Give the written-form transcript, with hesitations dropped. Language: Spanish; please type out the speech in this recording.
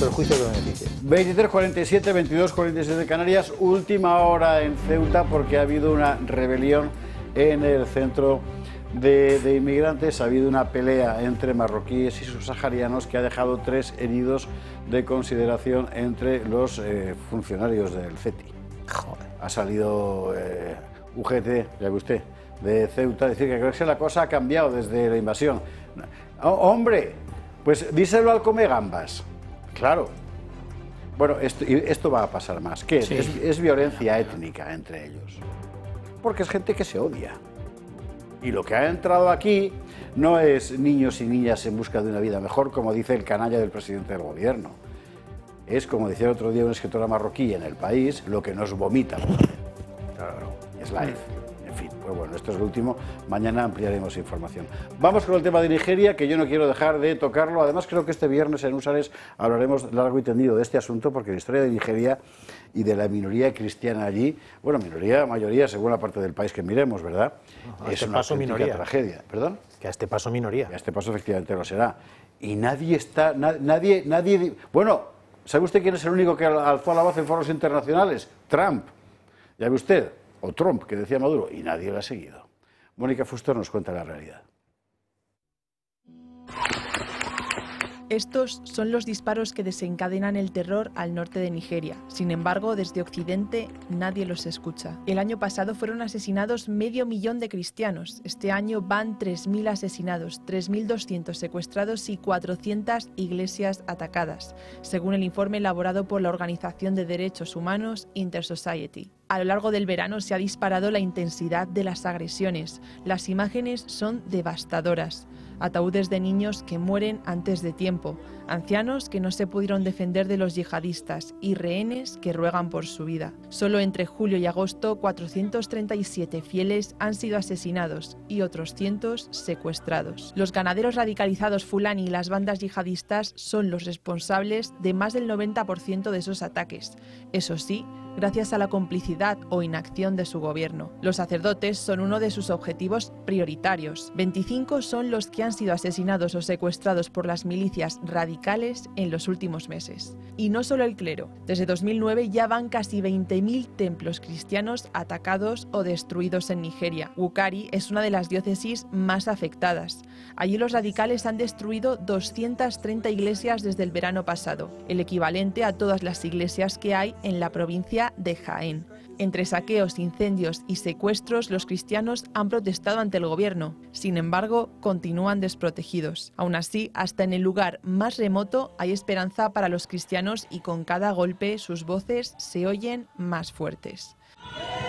el juicio de beneficio. 23:47, 22:47 de Canarias, última hora en Ceuta porque ha habido una rebelión en el centro de inmigrantes. Ha habido una pelea entre marroquíes y subsaharianos que ha dejado 3 heridos de consideración entre los funcionarios del CETI. Joder. Ha salido UGT, ya ve usted, de Ceuta, decir que creo que la cosa ha cambiado desde la invasión. Hombre, pues díselo al come gambas. Claro. Bueno, esto va a pasar más. ¿Qué es? Sí. Es violencia étnica entre ellos. Porque es gente que se odia. Y lo que ha entrado aquí no es niños y niñas en busca de una vida mejor, como dice el canalla del presidente del gobierno. Es, como decía el otro día una escritora marroquí en El País, lo que nos vomita. Claro, es live. En fin, pues bueno, esto es lo último. Mañana ampliaremos información. Vamos con el tema de Nigeria, que yo no quiero dejar de tocarlo. Además, creo que este viernes en Úsares hablaremos largo y tendido de este asunto, porque la historia de Nigeria y de la minoría cristiana allí, bueno, minoría, mayoría, según la parte del país que miremos, ¿verdad? Es una auténtica tragedia. ¿Perdón? Que a este paso minoría. A este paso efectivamente lo será. Y nadie está, nadie... Bueno, ¿sabe usted quién es el único que alzó la voz en foros internacionales? Trump. Ya ve usted, o Trump, que decía Maduro, y nadie lo ha seguido. Mónica Fuster nos cuenta la realidad. Estos son los disparos que desencadenan el terror al norte de Nigeria. Sin embargo, desde Occidente nadie los escucha. El año pasado fueron asesinados 500.000 de cristianos. Este año van 3.000 asesinados, 3.200 secuestrados y 400 iglesias atacadas, según el informe elaborado por la Organización de Derechos Humanos Inter-Society. A lo largo del verano se ha disparado la intensidad de las agresiones. Las imágenes son devastadoras. Ataúdes de niños que mueren antes de tiempo, ancianos que no se pudieron defender de los yihadistas y rehenes que ruegan por su vida. Solo entre julio y agosto, 437 fieles han sido asesinados y otros cientos secuestrados. Los ganaderos radicalizados fulani y las bandas yihadistas son los responsables de más del 90% de esos ataques. Eso sí, gracias a la complicidad o inacción de su gobierno. Los sacerdotes son uno de sus objetivos prioritarios. 25 son los que han sido asesinados o secuestrados por las milicias radicales en los últimos meses. Y no solo el clero. Desde 2009 ya van casi 20.000 templos cristianos atacados o destruidos en Nigeria. Wukari es una de las diócesis más afectadas. Allí los radicales han destruido 230 iglesias desde el verano pasado, el equivalente a todas las iglesias que hay en la provincia de Jaén. Entre saqueos, incendios y secuestros, los cristianos han protestado ante el gobierno. Sin embargo, continúan desprotegidos. Aún así, hasta en el lugar más remoto hay esperanza para los cristianos y con cada golpe sus voces se oyen más fuertes.